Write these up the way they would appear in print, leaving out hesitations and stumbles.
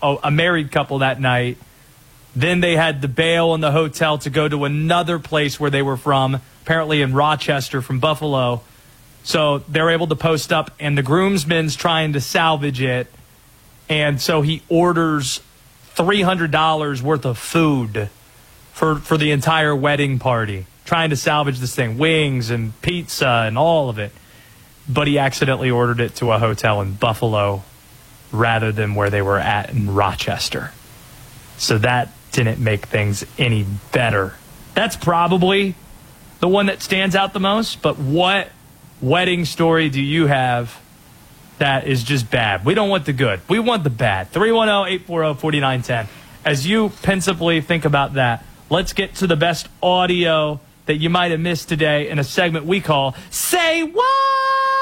a married couple that night. Then they had to bail in the hotel to go to another place where they were from, apparently in Rochester from Buffalo. So they're able to post up, and the groomsman's trying to salvage it. And so he orders $300 worth of food for the entire wedding party, trying to salvage this thing, wings and pizza and all of it. But he accidentally ordered it to a hotel in Buffalo rather than where they were at in Rochester. So that didn't make things any better. That's probably the one that stands out the most. But what wedding story do you have that is just bad? We don't want the good. We want the bad. 310-840-4910. As you pensively think about that, let's get to the best audio that you might have missed today in a segment we call Say What?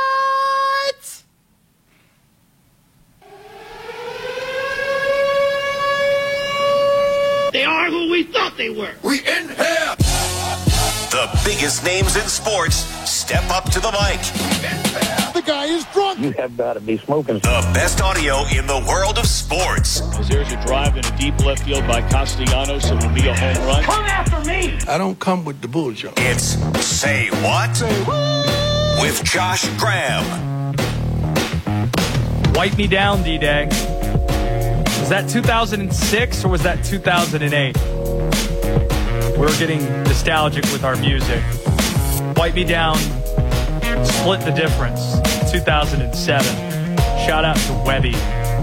They are who we thought they were. We in here. The biggest names in sports step up to the mic. The guy is drunk. You have got to be smoking. The best audio in the world of sports. As there's a drive in a deep left field by Castellanos, it will be a home run. Come after me. I don't come with the bullshit. It's Say What? Say what? With Josh Graham. Wipe me down, D-Day. Was that 2006 or was that 2008? We're getting nostalgic with our music. Wipe Me Down, Split the Difference, 2007. Shout out to Webby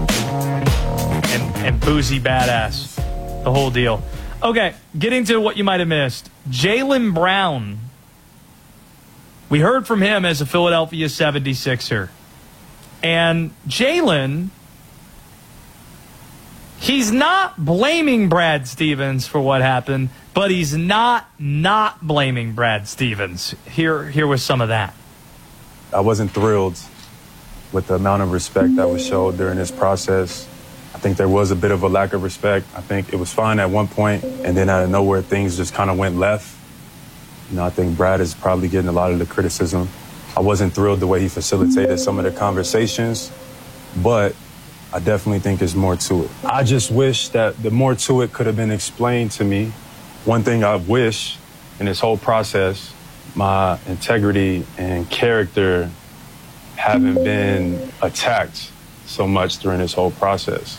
and Boozy Badass, the whole deal. Okay, getting to what you might have missed. Jaylen Brown. We heard from him as a Philadelphia 76er. And Jaylen, he's not blaming Brad Stevens for what happened, but he's not blaming Brad Stevens. Here was some of that. I wasn't thrilled with the amount of respect that was showed during this process. I think there was a bit of a lack of respect. I think it was fine at one point, and then out of nowhere, things just kind of went left. I think Brad is probably getting a lot of the criticism. I wasn't thrilled the way he facilitated some of the conversations, but I definitely think there's more to it. I just wish that the more to it could have been explained to me. One thing I wish in this whole process, my integrity and character haven't been attacked so much during this whole process.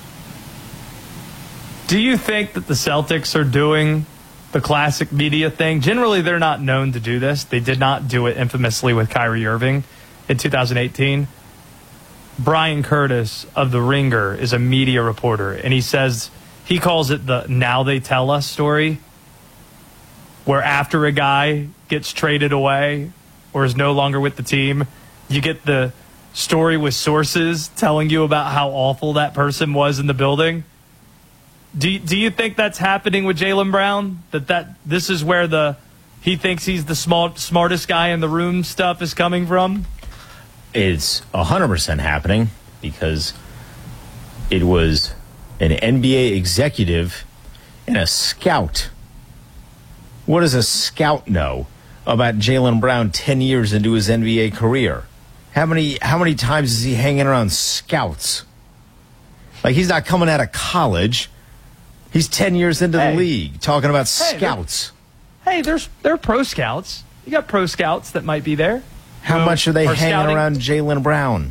Do you think that the Celtics are doing the classic media thing? Generally, they're not known to do this. They did not do it infamously with Kyrie Irving in 2018. Brian Curtis of The Ringer is a media reporter, and he calls it the Now They Tell Us story, where after a guy gets traded away or is no longer with the team, you get the story with sources telling you about how awful that person was in the building. Do you think that's happening with Jaylen Brown? That this is where he thinks he's the smartest guy in the room stuff is coming from? It's 100% happening because it was an NBA executive and a scout. What does a scout know about Jaylen Brown 10 years into his NBA career? How many times is he hanging around scouts? Like, he's not coming out of college. He's 10 years into the league talking about scouts. There are pro scouts. You got pro scouts that might be there. How much are they hanging around Jaylen Brown?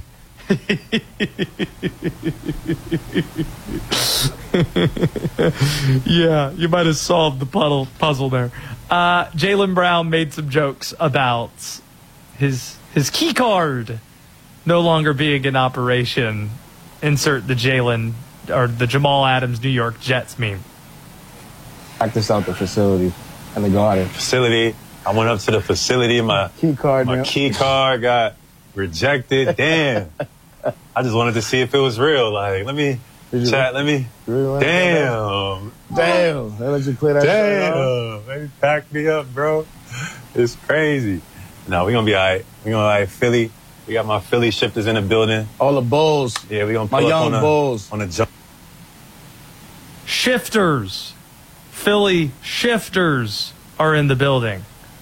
Yeah, you might have solved the puzzle there. Jaylen Brown made some jokes about his key card no longer being in operation. Insert the Jamal Adams New York Jets meme. Practice out the facility and the garden. Facility. I went up to the facility. My key card got rejected. Damn. I just wanted to see if it was real. Like, let me chat. Let me. Really Damn. They let you play that shit off? Damn. They packed me up, bro. It's crazy. No, we're going to be all right. We're going to be all right. Philly. We got my Philly shifters in the building. All the Bulls. Yeah, we're going to pull pull up up Bulls. On a jump. Shifters. Philly shifters are in the building.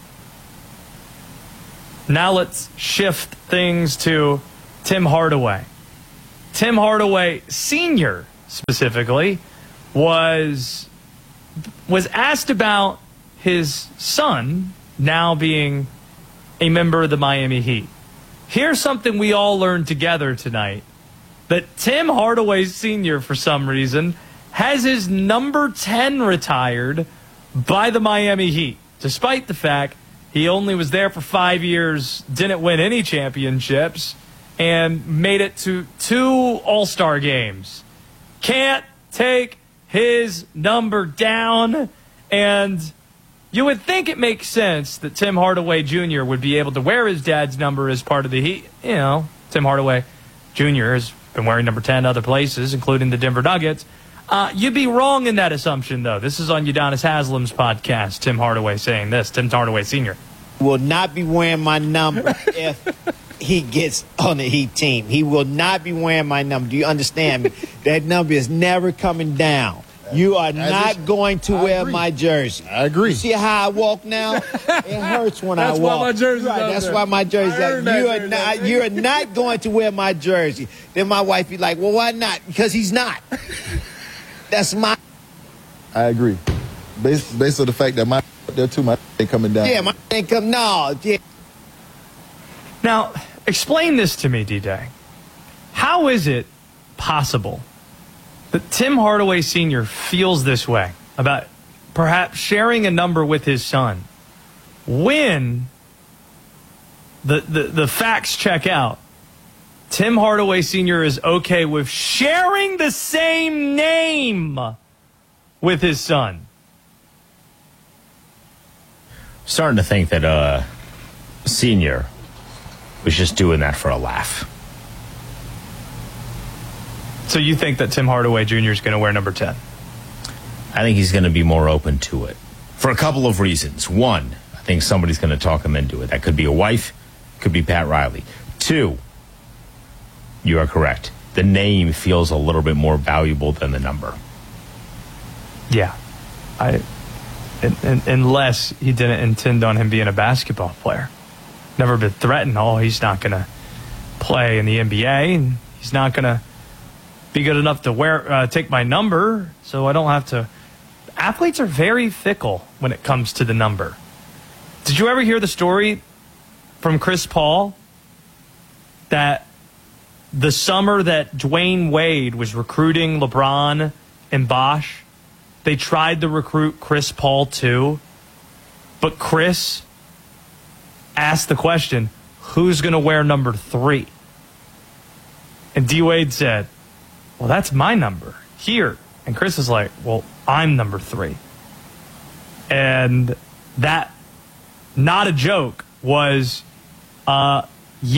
Now let's shift things to Tim Hardaway. Tim Hardaway Sr. specifically, was asked about his son now being a member of the Miami Heat. Here's something we all learned together tonight, that Tim Hardaway Sr., for some reason, has his number 10 retired by the Miami Heat, despite the fact he only was there for 5 years, didn't win any championships, and made it to 2 All-Star games. Can't take his number down, and you would think it makes sense that Tim Hardaway Jr. would be able to wear his dad's number as part of the Heat. You know, Tim Hardaway Jr. has been wearing number 10 other places, including the Denver Nuggets. You'd be wrong in that assumption, though. This is on Udonis Haslam's podcast, Tim Hardaway saying this, Tim Hardaway Sr. Will not be wearing my number if he gets on the Heat team. He will not be wearing my number. Do you understand me? That number is never coming down. You are not going to wear my jersey. I agree. You see how I walk now? It hurts when I walk. That's why my jersey's right, out That's there. why my jersey's out. You are not going to wear my jersey. Then my wife be like, well, why not? Because he's not. That's my... I agree. Based on the fact that my there too, my ain't coming down. Yeah, my ain't come... No, yeah. Now, explain this to me, D-Day. How is it possible that Tim Hardaway Sr. feels this way about perhaps sharing a number with his son when the facts check out? Tim Hardaway Sr. is okay with sharing the same name with his son. Starting to think that Senior was just doing that for a laugh. So you think that Tim Hardaway Jr. is going to wear number 10? I think he's going to be more open to it for a couple of reasons. One, I think somebody's going to talk him into it. That could be a wife, could be Pat Riley. Two, you are correct. The name feels a little bit more valuable than the number. Yeah. Unless he didn't intend on him being a basketball player. Never been threatened. Oh, he's not going to play in the NBA, and he's not going to be good enough to take my number, so I don't have to. Athletes are very fickle when it comes to the number. Did you ever hear the story from Chris Paul that the summer that Dwayne Wade was recruiting LeBron and Bosh, they tried to recruit Chris Paul too, but Chris asked the question, who's going to wear number 3? And D. Wade said, well, that's my number here. And Chris is like, well, I'm number 3. And that, not a joke, was, I'm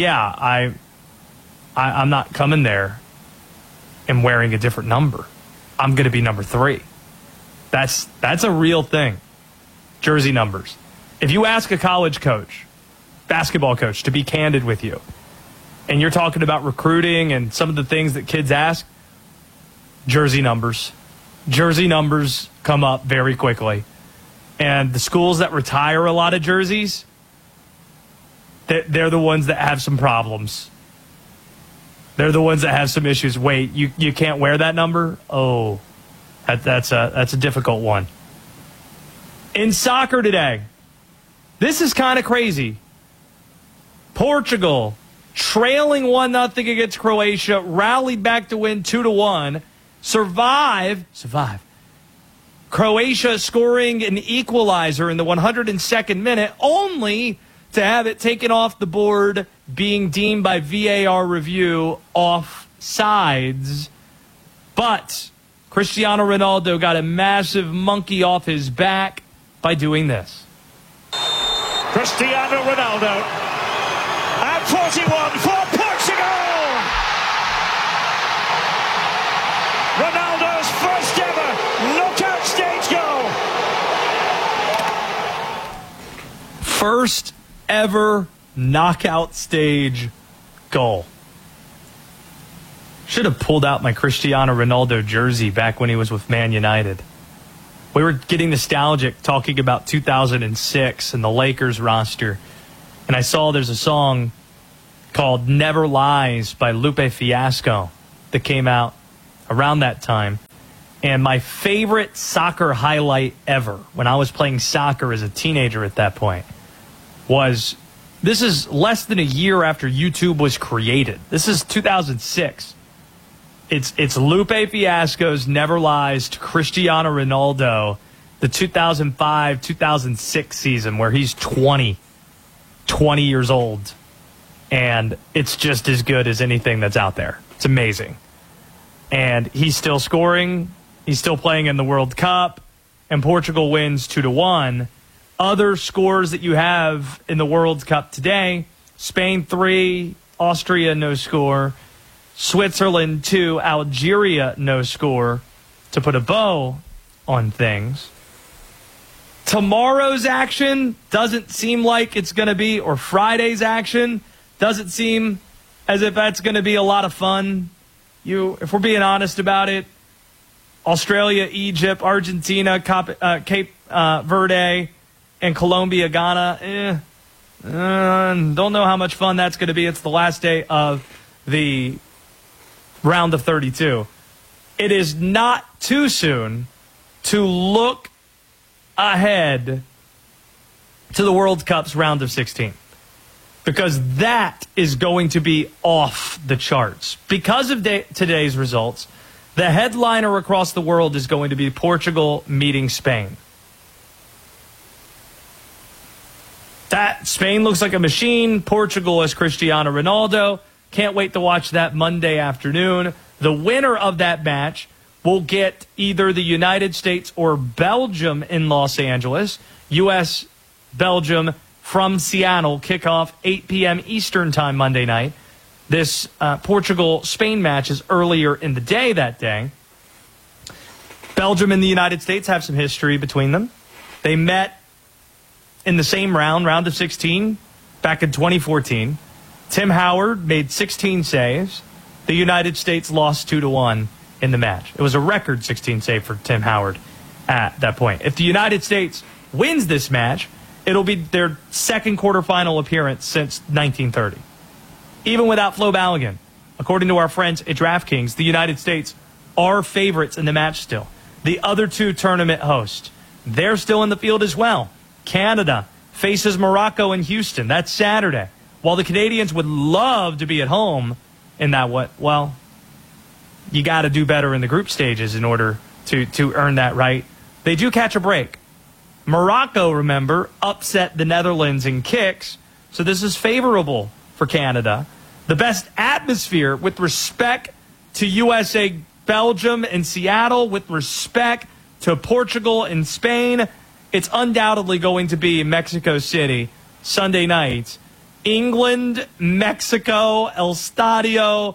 not coming there and wearing a different number. I'm going to be number 3. That's a real thing. Jersey numbers. If you ask a college coach, basketball coach, to be candid with you, and you're talking about recruiting and some of the things that kids ask, jersey numbers. Jersey numbers come up very quickly. And the schools that retire a lot of jerseys, they're the ones that have some problems. They're the ones that have some issues. Wait, you can't wear that number? Oh, that's a difficult one. In soccer today, this is kind of crazy. Portugal, trailing 1-0 against Croatia, rallied back to win 2-1, survive. Croatia scoring an equalizer in the 102nd minute, only to have it taken off the board, being deemed by VAR review offsides. But Cristiano Ronaldo got a massive monkey off his back by doing this. Cristiano Ronaldo at 41 for Portugal. Ronaldo's first ever knockout stage goal. First ever knockout stage goal. Should have pulled out my Cristiano Ronaldo jersey back when he was with Man United. We were getting nostalgic talking about 2006 and the Lakers roster. And I saw there's a song called Never Lies by Lupe Fiasco that came out around that time. And my favorite soccer highlight ever, when I was playing soccer as a teenager at that point, was, this is less than a year after YouTube was created. This is 2006. It's Lupe Fiasco's Never Lies to Cristiano Ronaldo, the 2005-2006 season, where he's 20 years old. And it's just as good as anything that's out there. It's amazing. And he's still scoring. He's still playing in the World Cup. And Portugal wins 2-1. Other scores that you have in the World Cup today: Spain 3, Austria no score, Switzerland 2, Algeria no score, to put a bow on things. Tomorrow's action doesn't seem like it's going to be, or Friday's action doesn't seem as if that's going to be a lot of fun. If we're being honest about it, Australia, Egypt, Argentina, Cape Verde, and Colombia, Ghana, don't know how much fun that's going to be. It's the last day of the round of 32. It is not too soon to look ahead to the World Cup's round of 16, because that is going to be off the charts. Because of today's results, the headliner across the world is going to be Portugal meeting Spain. That Spain looks like a machine. Portugal is Cristiano Ronaldo. Can't wait to watch that Monday afternoon. The winner of that match will get either the United States or Belgium in Los Angeles. U.S. Belgium from Seattle, kickoff 8 p.m. Eastern time Monday night. This Portugal-Spain match is earlier in the day that day. Belgium and the United States have some history between them. They met in the same round of 16, back in 2014. Tim Howard made 16 saves. The United States lost 2-1 in the match. It was a record 16 save for Tim Howard at that point. If the United States wins this match, it'll be their second quarterfinal appearance since 1930. Even without Flo Balogun, according to our friends at DraftKings, the United States are favorites in the match still. The other two tournament hosts, they're still in the field as well. Canada faces Morocco in Houston. That's Saturday. While the Canadians would love to be at home in that, well, you got to do better in the group stages in order to earn that right. They do catch a break. Morocco, remember, upset the Netherlands in kicks, so this is favorable for Canada. The best atmosphere with respect to USA, Belgium, and Seattle, with respect to Portugal and Spain, it's undoubtedly going to be Mexico City Sunday night. England, Mexico, El Stadio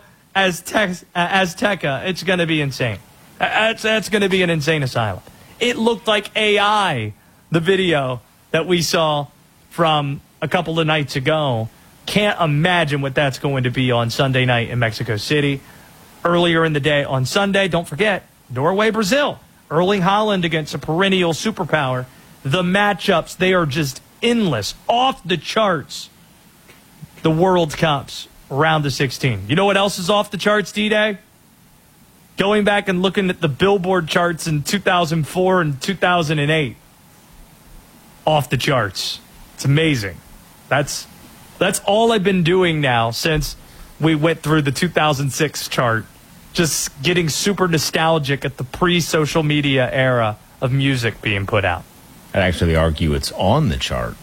Azteca. It's going to be insane. That's going to be an insane asylum. It looked like AI, the video that we saw from a couple of nights ago. Can't imagine what that's going to be on Sunday night in Mexico City. Earlier in the day on Sunday, don't forget, Norway, Brazil. Erling Haaland against a perennial superpower. The matchups, they are just endless, off the charts. The World Cups, round of 16. You know what else is off the charts, D-Day? Going back and looking at the Billboard charts in 2004 and 2008. Off the charts. It's amazing. That's all I've been doing now since we went through the 2006 chart. Just getting super nostalgic at the pre-social media era of music being put out. I'd actually argue it's on the chart.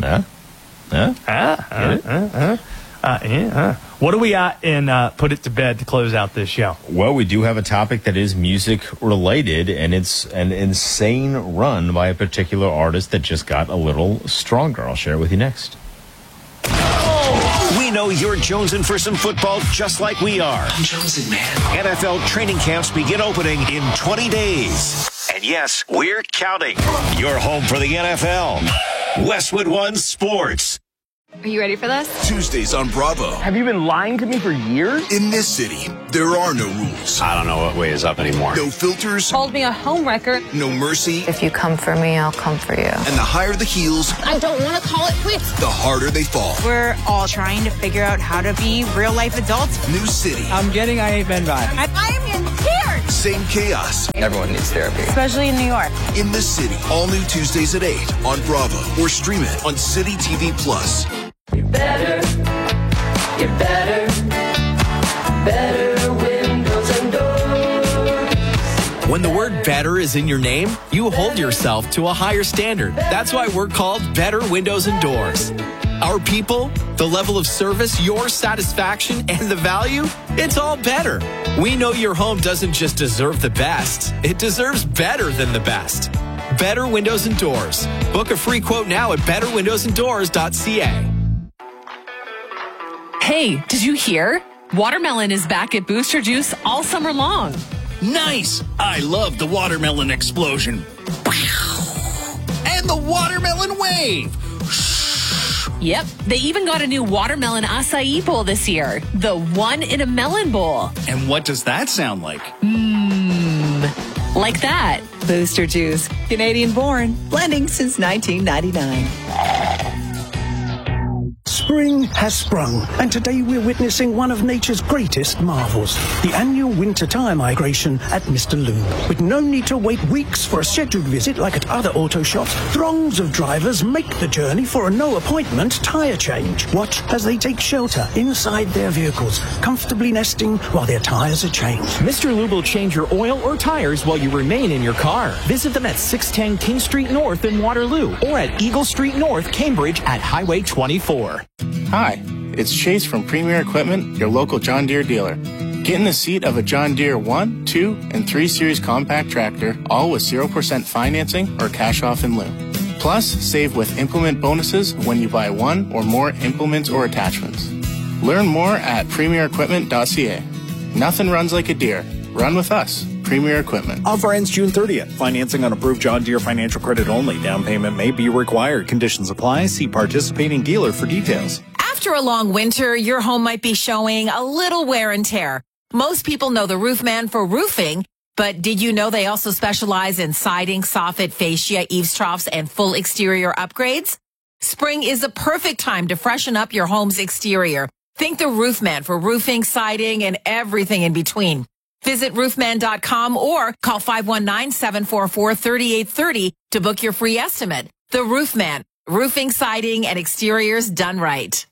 What do we got in Put It to Bed to close out this show? Well, we do have a topic that is music related, and it's an insane run by a particular artist that just got a little stronger. I'll share it with you next. We know you're jonesing for some football just like we are. I'm jonesing, man. NFL training camps begin opening in 20 days. And yes, we're counting. You're home for the NFL. Westwood One Sports. Are you ready for this? Tuesdays on Bravo. Have you been lying to me for years? In this city, there are no rules. I don't know what way is up anymore. No filters. Called me a homewrecker. No mercy. If you come for me, I'll come for you. And the higher the heels, I don't want to call it quits. the harder they fall. We're all trying to figure out how to be real life adults. New city. I'm getting I Hate Men vibes. I am in tears. Same chaos. Everyone needs therapy. Especially in New York. In the City. All new Tuesdays at 8 on Bravo or stream it on City TV Plus. You're better. You're better. Better windows and doors. When the word better is in your name, you hold yourself to a higher standard. That's why we're called Better Windows and Doors. Our people, the level of service, your satisfaction, and the value, it's all better. We know your home doesn't just deserve the best, it deserves better than the best. Better Windows and Doors. Book a free quote now at betterwindowsanddoors.ca. Hey, did you hear? Watermelon is back at Booster Juice all summer long. Nice! I love the watermelon explosion. And the watermelon wave! Yep, they even got a new watermelon acai bowl this year. The one in a melon bowl. And what does that sound like? Like that. Booster Juice, Canadian born, blending since 1999. Spring has sprung, and today we're witnessing one of nature's greatest marvels, the annual winter tire migration at Mr. Lube. With no need to wait weeks for a scheduled visit like at other auto shops, throngs of drivers make the journey for a no-appointment tire change. Watch as they take shelter inside their vehicles, comfortably nesting while their tires are changed. Mr. Lube will change your oil or tires while you remain in your car. Visit them at 610 King Street North in Waterloo or at Eagle Street North, Cambridge at Highway 24. Hi, it's Chase from Premier Equipment, your local John Deere dealer. Get in the seat of a John Deere 1, 2, and 3 Series compact tractor, all with 0% financing or cash off in lieu. Plus, save with implement bonuses when you buy one or more implements or attachments. Learn more at premierequipment.ca. Nothing runs like a Deere. Run with us. Premier Equipment. Offer ends June 30th. Financing on approved John Deere financial credit only. Down payment may be required. Conditions apply. See participating dealer for details. After a long winter, your home might be showing a little wear and tear. Most people know the Roofman for roofing, but did you know they also specialize in siding, soffit, fascia, eaves troughs, and full exterior upgrades? Spring is the perfect time to freshen up your home's exterior. Think the Roofman for roofing, siding, and everything in between. Visit roofman.com or call 519-744-3830 to book your free estimate. The Roofman, roofing, siding, and exteriors done right.